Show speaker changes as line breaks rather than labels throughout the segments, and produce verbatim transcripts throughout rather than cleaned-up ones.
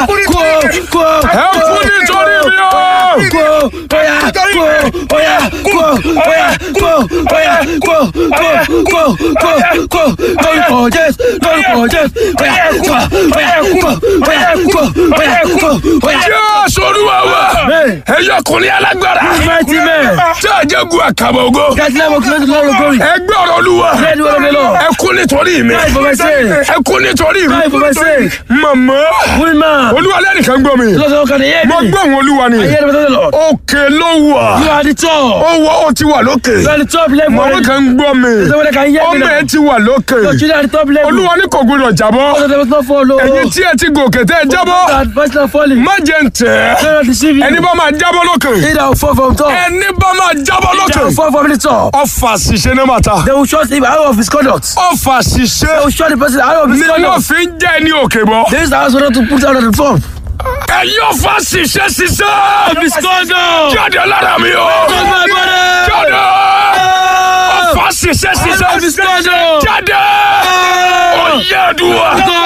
kó kó
ẹ kú nítorí mi o.
kó oya kó oya kó oya kó oya kó kó kó kó kó lórúkọ Jésù lórúkọ Jésù oya kó oya kó oya kó oya kó oya.
Jésù Olúwa wa ẹ yọ ọkùnrin alágbára
mighty man.
tí a jẹ́ gun àkàbọ̀ ògo.
Gàdúrà mo kìlọ̀ tó lọ́rùn kórì.
ẹ gbé ọ̀rọ̀ Olúwa
Bẹ́ẹ̀ni wọ́n mi lọ.
ẹ kú nítorí mi.
Báyìí fọwọ́ sí.
ẹ kú nítorí mi.
Báyìí fọwọ́ sí.
màmá
Woman.
Olúwa lẹ́nìkan gbọ́ mi.
Lọ́sọ̀rọ̀ kan ní yé mi.
mo gbọ́ òun Olúwa ni.
Ayé ẹni bá tọ́jú lọ.
òkè ló wà.
You are the top.
ó wọ ó ti wà lókè.
You are the top level.
màmá kan gbọ́ mi.
Lọ́sọ̀rọ̀ kan yé mi
ọmọ
náà.
ẹ ti wà lókè.
Your children are the top level.
Olúwa ní kò gbọdọ̀ jábọ́.
Lọ́sọ̀rọ̀ tó follow.
ẹ̀yin tí ẹ ti gòkè tẹ́ ẹ jábọ́.
That person falling.
má jẹ́ ń tẹ̀.
Do not deceive you.
ẹni bá máa jábọ́ lókè.
Either will fall from top.
ẹni bá máa jábọ́
Either
lókè.
will fall from the top.
ọfà ṣìṣe ní màtá.
They will shut him out of his conduct.
ọfà ṣìṣe
They will shut the person out of his
ni wọ́n
conduct.
fi ń jẹ́ ní òkè bọ́.
This is also not to put out of the form.
ẹ̀yin ọfà ṣìṣe ṣìṣe.
Of his conduct.
jáde lára mi o.
Of my body.
jáde. ọfà ṣìṣe ṣìṣe.
Of his conduct.
jáde. oyè àdúrà.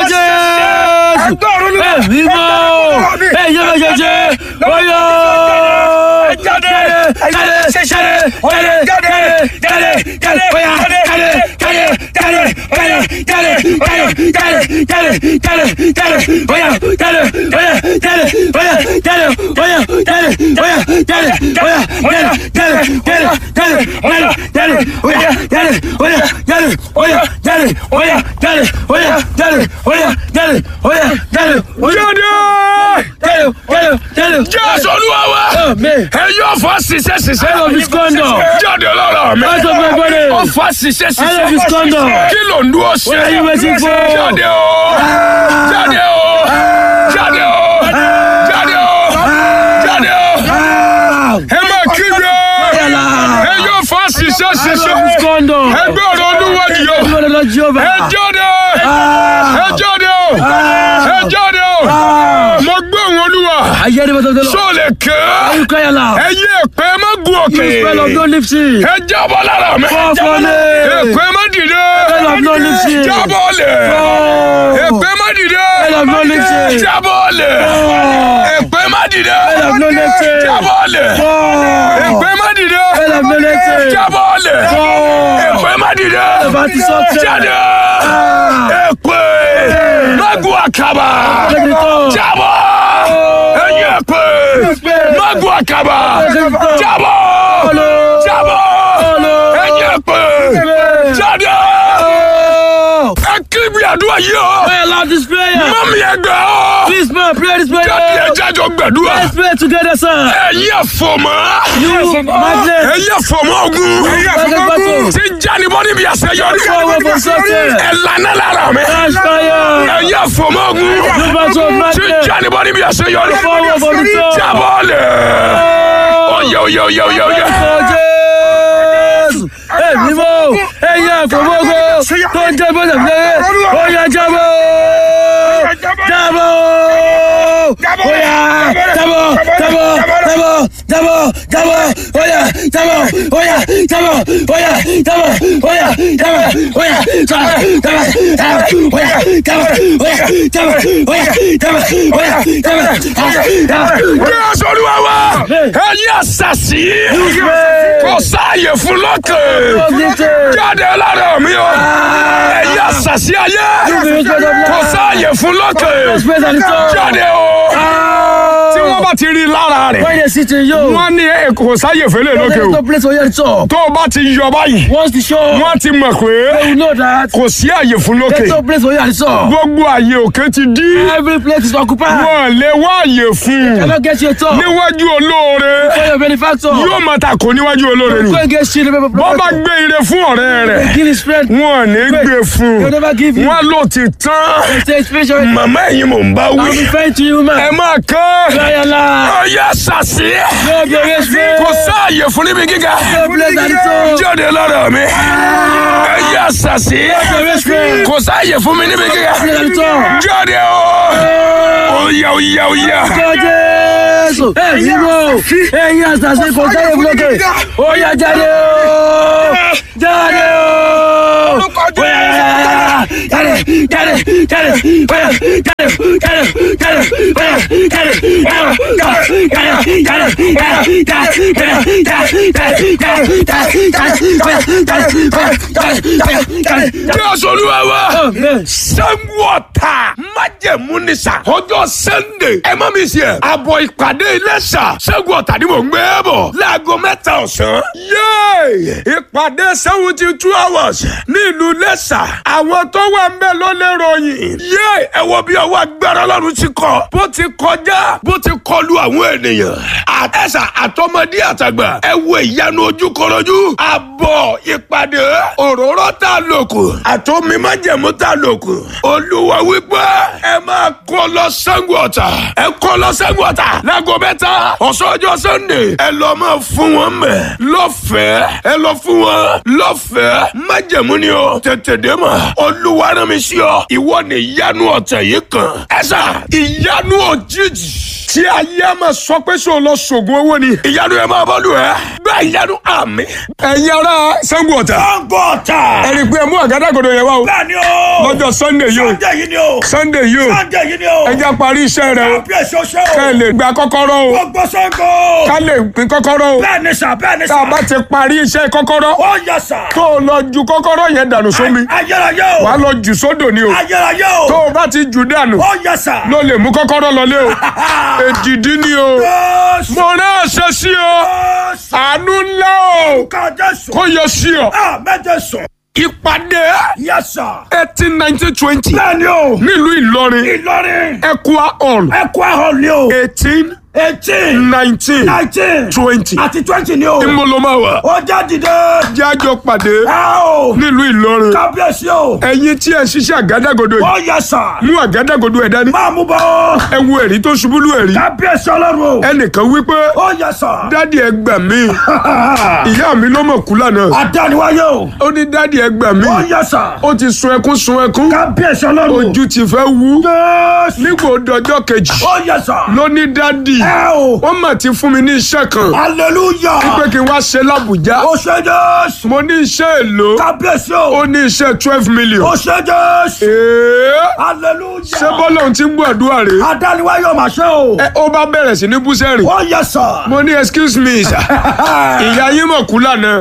jáde. Jésù Olúwa wa. ẹ̀yin ọfà ṣìṣe ṣìṣe. jáde lára mi. ọfà ṣìṣe ṣìṣe. kí ló ń dúró ṣe. jáde o. jáde o. jáde o. jáde o. jáde o. ẹ máa kígbe. ẹ̀yin ọfà ṣìṣe ṣìṣe. ẹgbẹ́ ọ̀rọ̀ Olúwa yìí o. ẹ jáde. ẹ jáde o. ẹ jáde o. mo gbé òun Olúwa. sọ lè ké. ẹyẹ èpè má gun òkè. ẹ jábọ́ lára mi. èpè má dìde. jábọ́ lẹ̀. èpè má dìde. jábọ́ lẹ̀. èpè má dìde. jábọ́ lẹ̀. èpè má dìde. jábọ́ lẹ̀. èpè má dìde. jáde. èpè má gun àkàbà. jábọ́. ẹyẹ èpè má gun àkàbà. jábọ́. jábọ́. ẹyẹ èpè jáde. ẹ kí bí àdúrà yìí o. mọ́mí ẹ gbà ọ́.
Please, man, pray this prayer.
jáde ẹ jájọ gbàdúrà.
Let's pray together, sir.
ẹ̀yin àfọ̀mọ́.
You, Magnet.
ẹ̀yin àfọ̀mọ́ ogun. ti jáde bọ́ níbi àṣeyọrí. ẹ lànà lára mi. ẹ̀yin àfọ̀mọ́ ogun. ti jáde bọ́ níbi àṣeyọrí. jábọ́ lẹ̀. oyè oyè oyè oyè oyè.
Èmi mọ̀, ẹ̀yin àfọ̀mọ́gbọ́ tó ń jẹ́ bọ́dà fúlẹ̀, ó yá jábọ́, jábọ́, ó yá jábọ́, jábọ́, jábọ́, jábọ́, jábọ́, ó yá jábọ́, ó yá jábọ́, ó yá jábọ́, ó yá jábọ́, ó yá jábọ́, jábọ́, ó yá jábọ́, ó yá jábọ́, ó yá jábọ́, ó yá jábọ́.
Jésù Olúwa wa, ẹ̀yin àṣàṣì, kò sáàyè fún lọ́kàn. jáde lára mi o. ẹ̀yin àṣàṣì ayé, kò sáàyè fún lọ́kàn. jáde o. tí wọ́n bá ti rí lára rẹ̀, wọ́n ní kò sáàyè fẹ́lẹ̀ lókè o. tó o bá ti yọ báyìí, wọ́n ti mọ̀ pé kò sí àyè fún lókè. gbogbo àyè òkè ti dí. wọ́n lè wá àyè fún un níwájú olóore. yóò máa ta kò níwájú olóore ni. bọ́ bá gbé ire fún ọ̀rẹ́ rẹ̀, wọ́n ní gbé fún un. wọ́n ló ti tán. màmá ẹ̀yin mò ń bá wí. ẹ máa kán. ọ̀yà ṣàṣì. kò sáàyè fún níbi gíga. jáde lára mi. ẹ̀yà ṣàṣì. kò sáàyè fún mi níbi gíga. jáde o. oyà oyà oyà.
ẹ̀yin mọ̀, ẹ̀yin àṣàṣì kò sáàyè fún lókè. ó yá jáde o. jáde o. jáde jáde jáde jáde jáde jáde jáde jáde.
Jésù Olúwa wa. Ṣàngó Ọ̀tà májẹ̀mú ni sà. Ọjọ́ Sunday ẹ má mi ṣe. Àbọ̀ ìpàdé Iléṣà Ṣàngó Ọ̀tà ni mò ń gbé bọ̀. Láago mẹ́ta ọ̀sán. Yéè! Ìpàdé seventy two hours ní ìlú Iléṣà. Àwọn tó wà ń bẹ̀ ló lè ròyìn. Yéè! Ẹ wo bí ọwọ́ agbára Ọlọ́run ti kọ. Bó ti kọjá, bó ti kọlu àwọn ènìyàn. Àtẹ̀sà àtọmọdé àtàgbà. Ẹ wo ìyanu ojúkọrọjú. Àbọ̀ ìpàdé òróró tá a lò kù. Àtọ́mi májẹ̀mú tá a lò kù. Olúwa wípé ẹ máa kó lọ Ṣàngó Ọ̀tà. Ẹ kó lọ Ṣàngó Ọ̀tà. Láago mẹ́ta ọ̀sán ọjọ́ Sunday. Ẹ lọ máa fún wọn mẹ́. Lọ́fẹ̀ẹ́. Ẹ lọ fún wọn. Lọ́fẹ̀ẹ́. Májẹ̀mú ni o. Tètè dé mọ̀. Olúwa rán mi sí ọ. Ìwọ ni ìyanu ọ̀tẹ̀ yìí kan. Ẹ sà ìyanu òjijì. Tí ayé máa sọ pé ṣé o lọ ṣògùn owó ni. Ìyanu ẹ máa bọ́lú ẹ. Bẹ́ẹ̀ ìyanu àmì. Ẹ̀yin ará Ṣàngó Ọ̀tà. Ṣàngó Ọ̀tà. Ẹ̀rí pé ẹ mú àgádágodo yẹn wá o. Bẹ́ẹ̀ni o. Lọ́jọ́ Sunday yìí o. Sunday yìí ni o. Sunday yìí o. Sunday yìí ni o. Ẹ jẹ́ parí iṣẹ́ rẹ o. Kábíyè ṣoṣo o. Ká lè gba kọ́kọ́rọ́ o. Gbogbo Ṣàngó. Ká lè pín kọ́kọ́rọ́ o. Bẹ́ẹ̀ni sà bẹ́ẹ̀ni sà. Tá a bá ti parí iṣẹ́ kọ́kọ́rọ́. Ó yẹ sà. Tó o lọ ju kọ́kọ́rọ́ yẹn dànù sómi. Ayérayé o. Wà á lọ jù sódò ni o. Ayérayé o. Tó o bá ti jù dànù. Ó yẹ sà. Ló lè mú kọ́kọ́rọ́ lọlé o. Èdìdí ni o. Mo náà ṣe sí o. Àánú ńlá o. Kó yọ sí ọ. Ìpàdé. Yes sir. eighteen nineteen twenty. Bẹ́ẹ̀ni o. Nílùú Ìlọrin. Ìlọrin. Ẹ̀kúà hall. Ẹ̀kúà hall ni o. eighteen. eighteen. nineteen. nineteen. twenty. Àti twenty ni o. Ìmọ̀lọ́ máa wà. Ó já dìde. Jájọ pàdé. Ẹ o. Nílùú Ìlọrin. Kábíyèsí o. Ẹ̀yin tí ẹ ṣiṣẹ́ àgádágodo yìí. Ó yẹ sà. Mú àgádágodo ẹ̀ dání. Máa mú bọ́. Ẹ wo ẹ̀rí tó ṣubú lù ẹ̀rí. Kábíyèsí Ọlọ́run o. Ẹnìkan wí pé. Ó yẹ sà. Dádì ẹ gbà mí. Ìyá mi ló mọ̀ kú lánàá. Adániwáyé o. Ó ní dádì ẹ gbà mí. Ó yẹ sà. Ó ti sun ẹkún sun ẹkún. Kábíyèsí Ọlọ́run. Ojú ti fẹ́ wú. Nígbà òdòjọ́ kejì. Ó yẹ sà. Ló ní dádì. Wọ́n mà ti fún mi ní iṣẹ́ kan. Hallelujah. Wípé kí n wá ṣe l'Àbújá. Ó ṣe Jésù. Mo ní iṣẹ́ èlò. Kábíyèsí o. Ó ní iṣẹ́ twelve million. Ó ṣe Jésù. Ee. Hallelujah. Ṣé bọ́lá òun ti ń gbàdúrà rè? Adániwáyé yóò máa ṣe o. Ẹ ó bá bẹ̀rẹ̀ sí ní bú sẹ́rìn. Ó yẹ sà. Mo ní excuse me sir. Ìyá yín mọ̀ kú lánàá.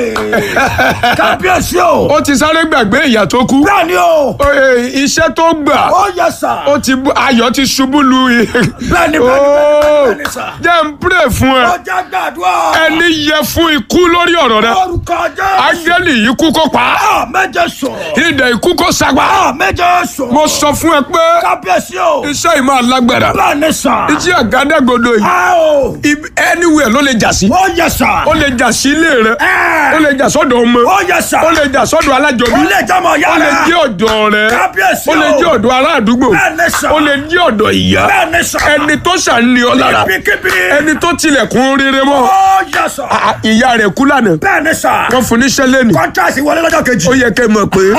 Kábíyèsí o. Ó ti sáré gbàgbé ìyá tó kú. Bẹ́ẹ̀ni o. Iṣẹ́ tó gbà. Ó yẹ sà. Ó ti ayọ̀ ti ṣubú lu. Bẹ́ẹ̀ni bẹ́ẹ̀ni bẹ́ẹ̀ni. Jẹ́ n pray fún ẹ. Ọjà gbàdúrà. Ẹni yẹ fún ikú lórí ọ̀rọ̀ rẹ. Orúkọ Jésù. Áńgẹ́lì ikú kó pa. Méje sùn. Idẹ ikú kó sagbá. Méje sùn. Mo sọ fún ẹ pé. Kábíyèsí o. Iṣẹ́ yìí máa lágbára. Bẹ́ẹ̀ni sà. Iṣẹ́ àgádágodo yìí. Ẹ o. Anywhere ló lè jà sí. Ó yẹ sà. Ó lè jà sí ilé rẹ. Ẹ. Ó lè jà sọ́dọ̀ ọmọ. Ó yẹ sà. Ó lè jà sọ́dọ̀ alájọbí. Ó lè jọmọ yá rẹ. Ó lè jẹ́ ọ̀dọ̀ rẹ. Kábíyèsí o. Ó lè jẹ́ ọ̀dọ̀ ará àdúgbò. Bẹ́ẹ̀ni sà. Ó lè jẹ́ ọ̀dọ̀ ìyá. Bẹ́ẹ̀ni sà. Ẹni tó ṣàní ọ lára. Ẹni tó tilẹ̀kùn rere mọ́. Ó yẹ sà. Ìyá rẹ̀ kú lánàá. Bẹ́ẹ̀ni sà. Wọ́n fún níṣẹ́ lẹ́nu. Kọ́ńtàsì wọlé lọ́jọ́ kejì. Ó yẹ kẹ́ mọ̀ pé.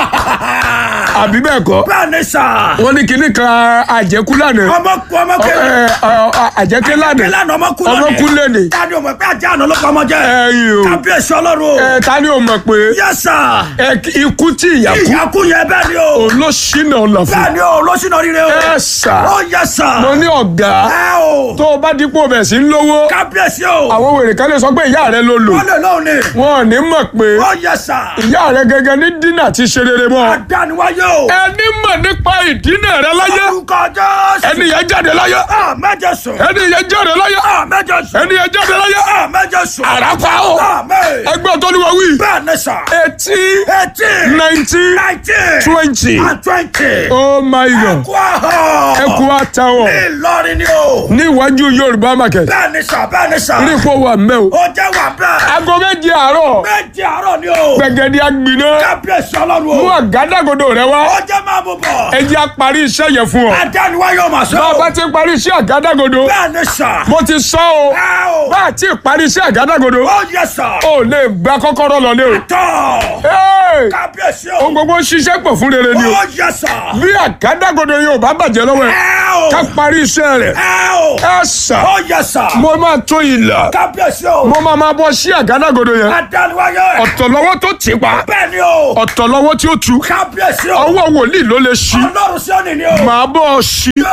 Àbí bẹ́ẹ̀ kọ́. Bẹ́ẹ̀ni sà. Wọ́n ní kinní kan àjẹkú lánàá. ọmọ ọmọ kẹlẹ. Àjẹkẹ́ lánàá. ọmọ kú lẹ́nu. Tani o mọ̀ pé àjẹ́ àná ló kọ́ ọmọ jẹ́. Ẹyin o. Kábíyèsí Ọlọ́run o. Tani o mọ̀ pé. Yes sir. Ikú tí ìyá kú. Ìyá kú yẹn bẹ́ẹ̀ ni o. Òun ló ṣínà ọ̀nà fún. Bẹ́ẹ̀ ni o ló ṣínà rire o. Yes sir. Ó yẹ sà. Mo ní ọ̀gá. Ẹ o. Tó o bá dípò bẹ̀ sí ń lówó. Kábíyèsí o. Àwọn wèrè kan lè sọ pé ìyá rẹ ló lò. Wọ́n lè lóhùn ni. Wọ́n ò ní mọ̀ pé. Ó yẹ sà. Ìyá rẹ gẹ́gẹ́ ní dínà ti ṣe rere mọ́. Adániwáyé o. Ẹni mọ̀ nípa ìdínà rẹ láyé. Orúkọ Jésù. Ẹni yẹn jáde láyé. Méje sùn. Ẹni yẹn jáde láyé. Méje sùn. Ẹni yẹn jáde láyé. Méje sùn. Àràpá o. Ẹgbẹ́ tó ní wọ́n wí. Bẹ́ẹ̀ni sà. Eighteen. Eighteen. Nineteen. Nineteen. Twenty. And twenty. Oh my God. Ẹ̀kú àhọ̀. Ẹ̀kú àtàwọ̀. Ní Ìlọrin ni o. Ní iwájú Yorùbá market. Bẹ́ẹ̀ni sà bẹ́ẹ̀ni sà. Ní ipò wà mẹ́ o. Ó jẹ́ wà bẹ́ẹ̀. Aago méje àárọ̀. Méje àárọ̀ ni o. Gbẹ̀gẹ̀dì agbiná. Kábíyèsí Ọlọ́run o. Mú àgádágodo rẹ wá. Ó jẹ́ máa mú bọ̀. Ẹ jẹ́ á parí iṣẹ́ yẹn fún ọ. Adániwáyé yóò máa sọ. Bá a bá ti parí iṣẹ́ àgádágodo. Bẹ́ẹ̀ni sà. Mo ti sọ o. Bá a ti parí iṣẹ́ àgádágodo. Ó yẹ sà. O lè gba kọ́kọ́rọ́ lọlé o. Àtọ̀. Kábíyèsí o. Ohun gbogbo ń ṣiṣẹ́ pọ̀ fún rere ni o. Ó yẹ sà. Bí àgádágodo yóò bá bàjẹ́ lọ́wọ́ ẹ̀. Ká parí iṣẹ́ rẹ̀. Ẹ sà. Ó yẹ sà. Mo máa tó ìlà. Kábíyèsí o. Mo máa máa bọ́ sí àgádágodo yẹn. Adániwáyé. Ọ̀tọ̀ lọ́wọ́ tó tì pa. Bẹ́ẹ̀ni o. Ọ̀tọ̀ lọ́wọ́ tí ó tu. Kábíyèsí o. Ọwọ́ wòlíì ló lè ṣí. Ọlọ́run sí òní ni o. Màá bọ́ ọ ṣí.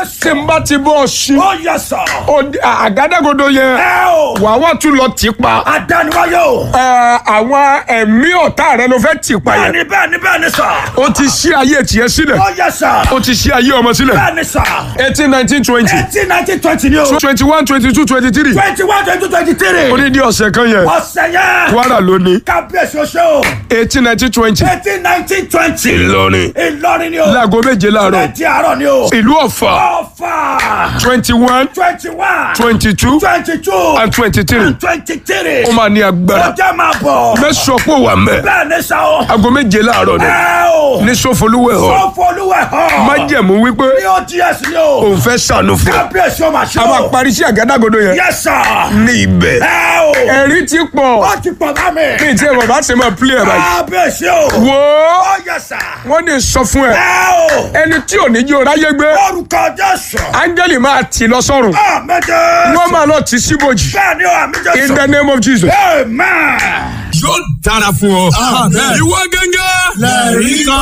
tí n bá ti bọ́ ọ sí.
Ó yẹ sà.
àgádágodo yẹn.
Ẹ o.
wà wá tún lọ tì pa.
Adániwáyé o.
Ẹ, àwọn ẹ̀mí ọ̀tá rẹ ló fẹ́ tì pa yẹn.
Bẹ́ẹ̀ni bẹ́ẹ̀ni bẹ́ẹ̀ni sà.
o ti ṣí ayé tiẹ̀ sílẹ̀.
Ó yẹ sà.
o ti ṣí ayé ọmọ sílẹ̀.
Bẹ́ẹ̀ni sà.
eighteen nineteen twenty.
Eighteen nineteen twenty ni o.
twenty one twenty two twenty three.
Twenty one twenty two twenty three.
ó ní di ọ̀sẹ̀ kan yẹn.
Ọ̀sẹ̀ yẹn.
Kwara ló ní.
Kábíyèsí oṣó.
eighteen nineteen twenty.
Eighteen nineteen twenty.
Ìlọrin.
Ìlọrin ni o.
láago méje láàárọ̀.
Ẹtì àárọ̀ ni o.
ìlú Ọ̀fà.
Ọ̀fà.
twenty one.
Twenty one.
twenty two.
Twenty two.
and twenty three.
Twenty three.
ó máa ní agbára.
Ọjọ́ máa bọ̀.
mẹ́sàn-án pò wà mẹ́.
Bẹ́ẹ̀ni sà o.
aago méje láàárọ̀ ni.
Ẹ o.
ní Sọfọlúwẹ̀ hàn.
Sọfọlúwẹ̀ hàn.
májẹ̀mú wípé
Ní O T S ni o.
òun fẹ́ ṣàánú fún ọ.
Kábíyèsí o máa ṣe
a
o.
máa parí sí àgádágodo yẹn.
Yes sir.
ní ibẹ̀.
Ẹ o.
ẹ̀rí ti pọ̀.
Ó ti pọ̀ bá mi.
ní ìtí ẹ̀ bàbá ṣe máa pílẹ̀ ẹ̀ báyìí.
Kábíyèsí o.
wò ó
Ó yẹ sà.
wọ́n ní sọ fún ẹ.
Ẹ o.
ẹni tí ò ní jí o ráyé gbé.
Orúkọ Jésù.
áńgẹ́lì máa tì lọ sọ́run.
Àmín Jésù.
wọ́n máa lọ tì síbòjì.
Bẹ́ẹ̀ni o, àmín Jésù.
in the name of Jesus.
Amen.
yóò dára fún ọ. ìwọ gẹ́gẹ́ lẹ́rìí kan.